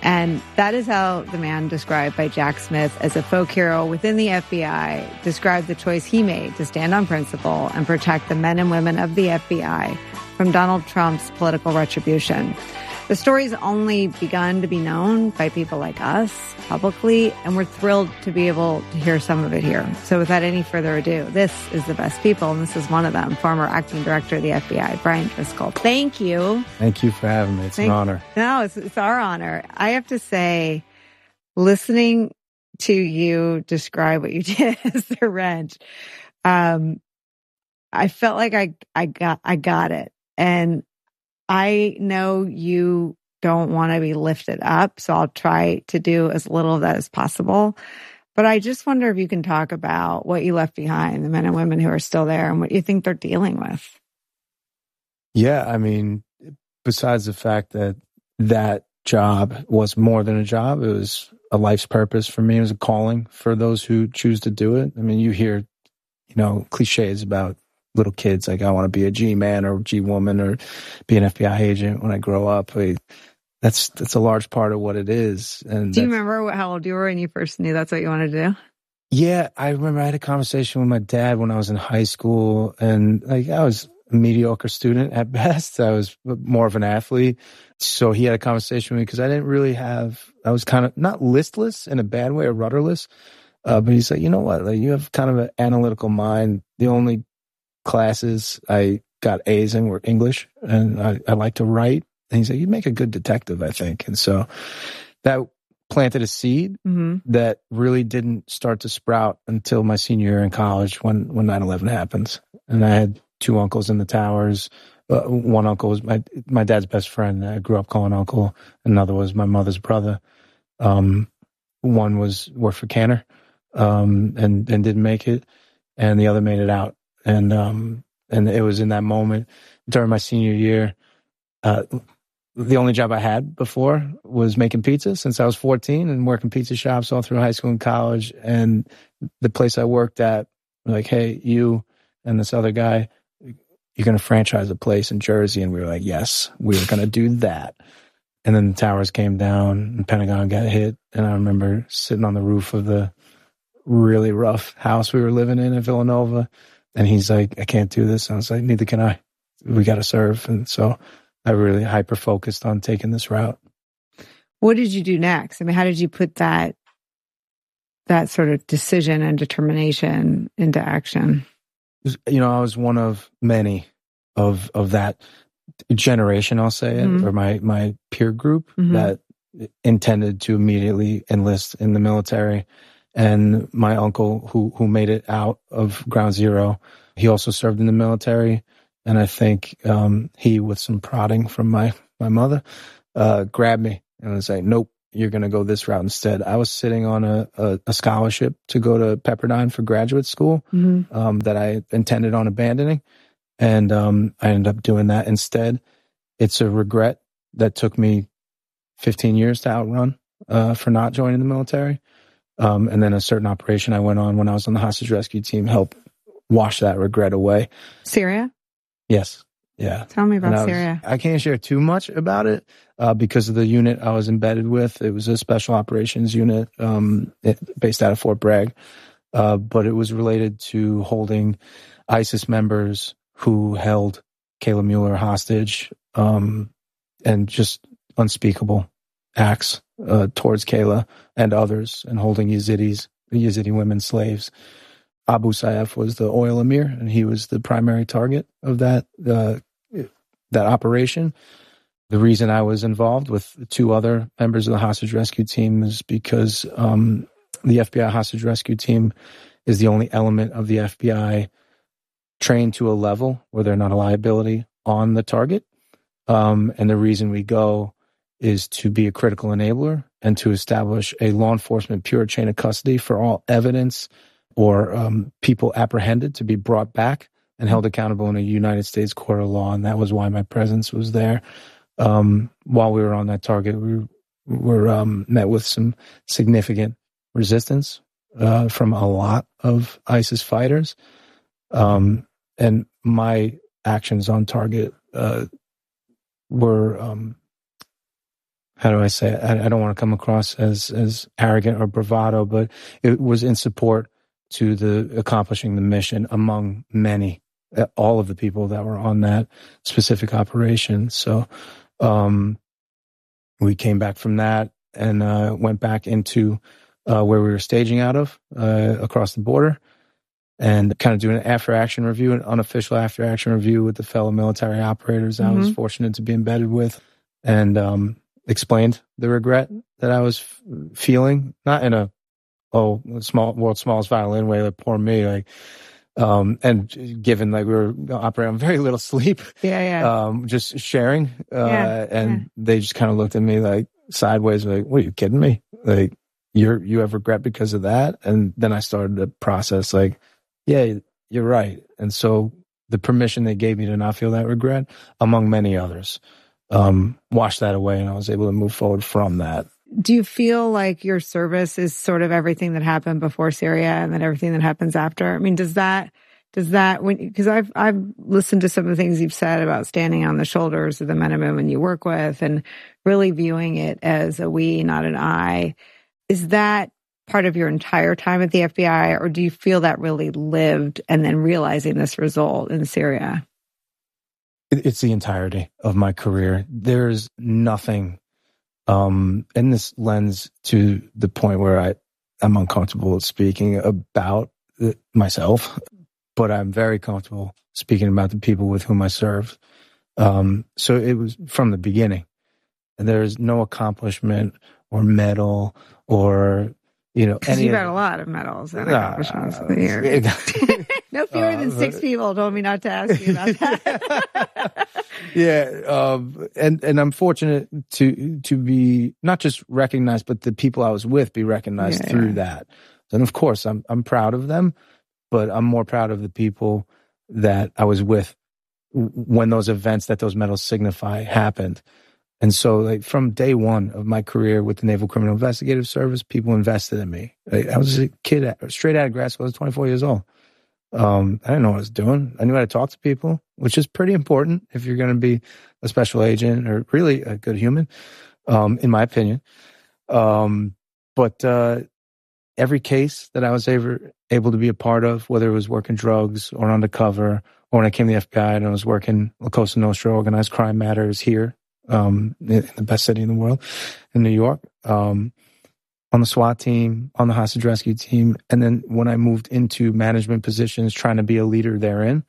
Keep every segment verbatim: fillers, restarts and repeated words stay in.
And that is how the man described by Jack Smith as a folk hero within the F B I described the choice he made to stand on principle and protect the men and women of the F B I from Donald Trump's political retribution. The story's only begun to be known by people like us publicly, and we're thrilled to be able to hear some of it here. So without any further ado, this is The Best People, and this is one of them, former acting director of the F B I, Brian Driscoll. Thank you. Thank you for having me. It's Thank, an honor. No, it's, it's our honor. I have to say, listening to you describe what you did as the wrench, um, I felt like I, I got, I got it. And I know you don't want to be lifted up, so I'll try to do as little of that as possible. But I just wonder if you can talk about what you left behind, the men and women who are still there, and what you think they're dealing with. Yeah, I mean, besides the fact that that job was more than a job, it was a life's purpose for me. It was a calling for those who choose to do it. I mean, you hear, you know, cliches about little kids, like I want to be a G-man or G-woman or be an F B I agent when I grow up. I, that's that's a large part of what it is. And do you remember how old you were when you first knew that's what you wanted to do? Yeah, I remember I had a conversation with my dad when I was in high school, and like I was a mediocre student at best. I was more of an athlete. So he had a conversation with me because I didn't really have, I was kind of not listless in a bad way or rudderless. Uh, but he's like, you know what? Like, you have kind of an analytical mind. The only classes I got A's in were English, and I, I like to write. And he's like, you make a good detective, I think. And so that planted a seed mm-hmm. that really didn't start to sprout until my senior year in college when, when nine eleven happened. And I had two uncles in the towers. Uh, one uncle was my, my dad's best friend. I grew up calling uncle. Another was my mother's brother. Um, one was worked for Canner, um, and, and didn't make it. And the other made it out. And, um, and it was in that moment during my senior year, uh, the only job I had before was making pizza since I was fourteen and working pizza shops all through high school and college. And the place I worked at, like, hey, you and this other guy, you're going to franchise a place in Jersey. And we were like, yes, we were going to do that. And then the towers came down and Pentagon got hit. And I remember sitting on the roof of the really rough house we were living in in Villanova. And he's like, I can't do this. And I was like, neither can I. We got to serve. And so I really hyper focused on taking this route. What did you do next? I mean, how did you put that that sort of decision and determination into action? You know, I was one of many of of that generation, I'll say it, mm-hmm. or my my peer group mm-hmm. that intended to immediately enlist in the military. And my uncle, who who made it out of Ground Zero, he also served in the military. And I think um, he, with some prodding from my my mother, uh, grabbed me and was like, "Nope, you're going to go this route instead." I was sitting on a, a, a scholarship to go to Pepperdine for graduate school mm-hmm. um, that I intended on abandoning, and um, I ended up doing that instead. It's a regret that took me fifteen years to outrun uh, for not joining the military. Um, and then a certain operation I went on when I was on the hostage rescue team helped wash that regret away. Syria? Yes. Yeah. Tell me about I was, Syria. I can't share too much about it uh, because of the unit I was embedded with. It was a special operations unit um, it, based out of Fort Bragg. Uh, but it was related to holding ISIS members who held Kayla Mueller hostage um, and just unspeakable acts uh, towards Kayla and others, and holding Yazidis, Yazidi women slaves. Abu Sayyaf was the oil emir, and he was the primary target of that uh, that operation. The reason I was involved with two other members of the hostage rescue team is because um, the F B I hostage rescue team is the only element of the F B I trained to a level where they're not a liability on the target. Um, and the reason we go is to be a critical enabler and to establish a law enforcement pure chain of custody for all evidence or um, people apprehended to be brought back and held accountable in a United States court of law. And that was why my presence was there. Um, while we were on that target, we were um, met with some significant resistance uh, from a lot of ISIS fighters. Um, and my actions on target uh, were... Um, how do I say it? I, I don't want to come across as, as arrogant or bravado, but it was in support to the accomplishing the mission among many, all of the people that were on that specific operation. So, um, we came back from that and, uh, went back into, uh, where we were staging out of, uh, across the border, and kind of doing an after action review, an unofficial after action review with the fellow military operators mm-hmm. I was fortunate to be embedded with, and, um, explained the regret that I was f- feeling, not in a, oh, small, world's smallest violin way, like poor me, like, um, and given like we were operating on very little sleep, yeah, yeah, um, just sharing, uh, yeah, and yeah. they just kind of looked at me like sideways, like, what are you kidding me? Like, you're, you have regret because of that? And then I started the process like, yeah, you're right. And so the permission they gave me to not feel that regret, among many others, um, washed that away, and I was able to move forward from that. Do you feel like your service is sort of everything that happened before Syria and then everything that happens after? I mean, does that, does that, when, because I've, I've listened to some of the things you've said about standing on the shoulders of the men and women you work with and really viewing it as a we, not an I. Is that part of your entire time at the F B I, or do you feel that really lived and then realizing this result in Syria? It's the entirety of my career. There's nothing um, in this lens to the point where I, I'm uncomfortable speaking about myself, but I'm very comfortable speaking about the people with whom I served. Um, so it was from the beginning. And there's no accomplishment or medal or, you know, any. You've had a lot of medals and accomplishments uh, here. No fewer uh, than six people told me not to ask you about that. yeah, um, and and I'm fortunate to to be not just recognized, but the people I was with be recognized yeah, through yeah. that. And of course, I'm I'm proud of them, but I'm more proud of the people that I was with when those events that those medals signify happened. And so, like, from day one of my career with the Naval Criminal Investigative Service, people invested in me. Like, I was a kid, straight out of grad school. I was twenty-four years old. Um, I didn't know what I was doing. I knew how to talk to people, which is pretty important if you're going to be a special agent or really a good human, um, in my opinion. Um, but uh, every case that I was able, able to be a part of, whether it was working drugs or undercover, or when I came to the F B I and I was working La Cosa Nostra, Organized Crime Matters here, um, in the best city in the world, in New York, um, on the SWAT team, on the hostage rescue team. And then when I moved into management positions, trying to be a leader therein,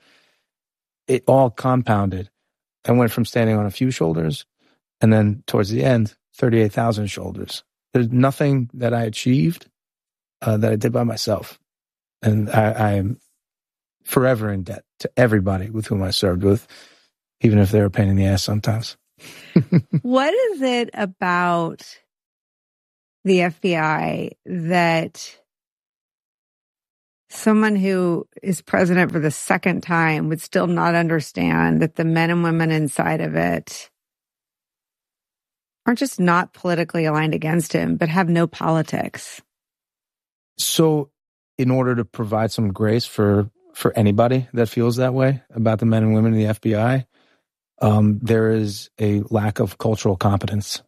it all compounded. I went from standing on a few shoulders, and then towards the end, thirty-eight thousand shoulders. There's nothing that I achieved uh, that I did by myself. And I, I am forever in debt to everybody with whom I served with, even if they're a pain in the ass sometimes. What is it about the F B I that someone who is president for the second time would still not understand that the men and women inside of it aren't just not politically aligned against him, but have no politics? So in order to provide some grace for, for anybody that feels that way about the men and women in the F B I, um, there is a lack of cultural competence